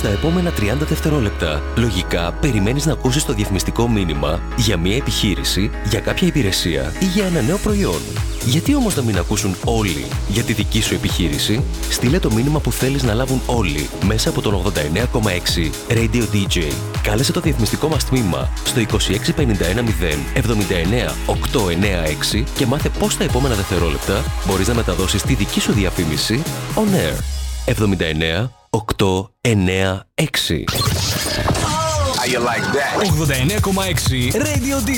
στα επόμενα 30 δευτερόλεπτα. Λογικά, περιμένεις να ακούσεις το διαφημιστικό μήνυμα για μια επιχείρηση, για κάποια υπηρεσία ή για ένα νέο προϊόν. Γιατί όμως να μην ακούσουν όλοι για τη δική σου επιχείρηση? Στείλε το μήνυμα που θέλεις να λάβουν όλοι μέσα από τον 89,6 Radio DJ. Κάλεσε το διαφημιστικό μας τμήμα στο 26510 79 896 και μάθε πώς στα επόμενα δευτερόλεπτα μπορείς να μεταδώσεις τη δική σου διαφήμιση on air. 79 896. How you like that? 89,6 Radio DJ.